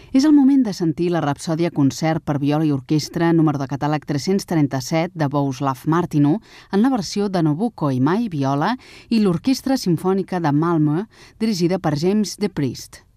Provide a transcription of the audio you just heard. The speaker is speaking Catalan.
És el moment de sentir la Rapsòdia concert per viola i orquestra número de catàleg 337 de Bohuslav Martinu en la versió de Nobuko Imai, viola, i l'Orquestra Simfònica de Malmö, dirigida per James de Priest.